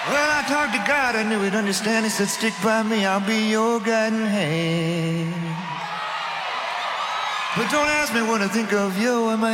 Well, I talked to God, I knew he'd understand. He said, stick by me, I'll be your guiding hand. But don't ask me what I think of you. Am I